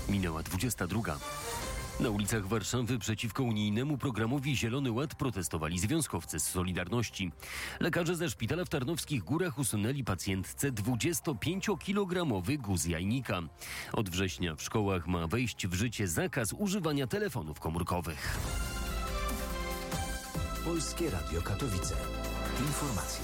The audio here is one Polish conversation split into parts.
Minęła 22. Na ulicach Warszawy przeciwko unijnemu programowi Zielony Ład protestowali związkowcy z Solidarności. Lekarze ze szpitala w Tarnowskich Górach usunęli pacjentce 25-kilogramowy guz jajnika. Od września w szkołach ma wejść w życie zakaz używania telefonów komórkowych. Polskie Radio Katowice. Informacje.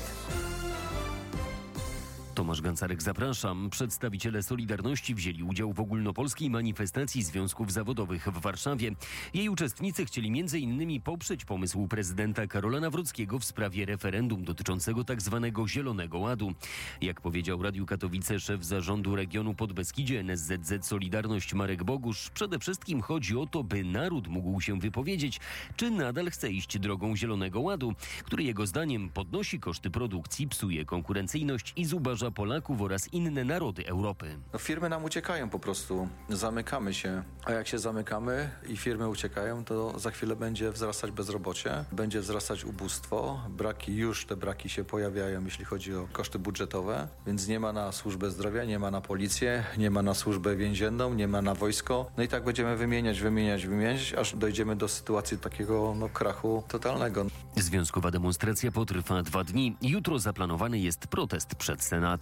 Tomasz Gancarek, zapraszam. Przedstawiciele Solidarności wzięli udział w ogólnopolskiej manifestacji związków zawodowych w Warszawie. Jej uczestnicy chcieli m.in. poprzeć pomysł prezydenta Karola Nawrockiego w sprawie referendum dotyczącego tzw. Zielonego Ładu. Jak powiedział Radiu Katowice szef zarządu regionu Podbeskidzie NSZZ Solidarność Marek Bogusz, przede wszystkim chodzi o to, by naród mógł się wypowiedzieć, czy nadal chce iść drogą Zielonego Ładu, który jego zdaniem podnosi koszty produkcji, psuje konkurencyjność i zubaża Polaków oraz inne narody Europy. Firmy nam uciekają po prostu. Zamykamy się. A jak się zamykamy i firmy uciekają, to za chwilę będzie wzrastać bezrobocie, będzie wzrastać ubóstwo. Te braki się pojawiają, jeśli chodzi o koszty budżetowe, więc nie ma na służbę zdrowia, nie ma na policję, nie ma na służbę więzienną, nie ma na wojsko. No i tak będziemy wymieniać, aż dojdziemy do sytuacji takiego krachu totalnego. Związkowa demonstracja potrwa 2 dni. Jutro zaplanowany jest protest przed Senatem.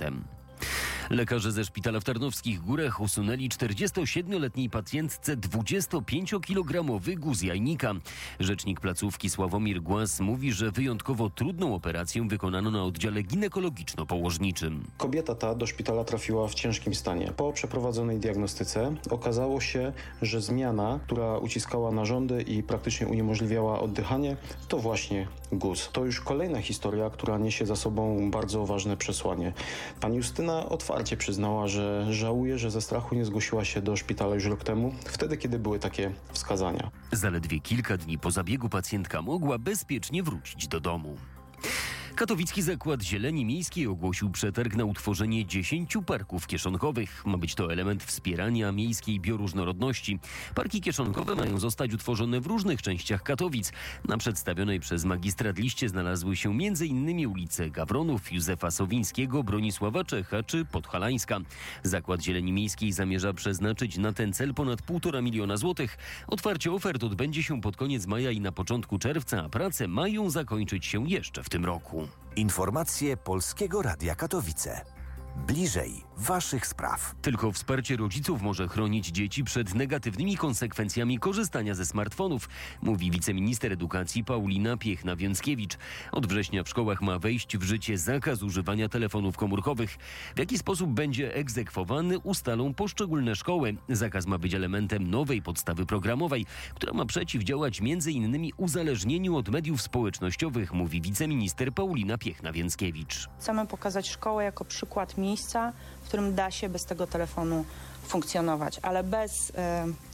Lekarze ze szpitala w Tarnowskich Górach usunęli 47-letniej pacjentce 25-kilogramowy guz jajnika. Rzecznik placówki Sławomir Głaz mówi, że wyjątkowo trudną operację wykonano na oddziale ginekologiczno-położniczym. Kobieta ta do szpitala trafiła w ciężkim stanie. Po przeprowadzonej diagnostyce okazało się, że zmiana, która uciskała narządy i praktycznie uniemożliwiała oddychanie, to właśnie guz. To już kolejna historia, która niesie za sobą bardzo ważne przesłanie. Pani Justyna otwarcie przyznała, że żałuje, że ze strachu nie zgłosiła się do szpitala już rok temu, wtedy kiedy były takie wskazania. Zaledwie kilka dni po zabiegu pacjentka mogła bezpiecznie wrócić do domu. Katowicki Zakład Zieleni Miejskiej ogłosił przetarg na utworzenie 10 parków kieszonkowych. Ma być to element wspierania miejskiej bioróżnorodności. Parki kieszonkowe mają zostać utworzone w różnych częściach Katowic. Na przedstawionej przez magistrat liście znalazły się m.in. ulice Gawronów, Józefa Sowińskiego, Bronisława Czecha czy Podhalańska. Zakład Zieleni Miejskiej zamierza przeznaczyć na ten cel ponad 1,5 miliona złotych. Otwarcie ofert odbędzie się pod koniec maja i na początku czerwca, a prace mają zakończyć się jeszcze w tym roku. Informacje Polskiego Radia Katowice. Bliżej waszych spraw. Tylko wsparcie rodziców może chronić dzieci przed negatywnymi konsekwencjami korzystania ze smartfonów, mówi wiceminister edukacji Paulina Piechna-Więckiewicz. Od września w szkołach ma wejść w życie zakaz używania telefonów komórkowych. W jaki sposób będzie egzekwowany, ustalą poszczególne szkoły. Zakaz ma być elementem nowej podstawy programowej, która ma przeciwdziałać m.in. uzależnieniu od mediów społecznościowych, mówi wiceminister Paulina Piechna-Więckiewicz. Chcemy pokazać szkołę jako przykład miejsca, w którym da się bez tego telefonu funkcjonować, ale bez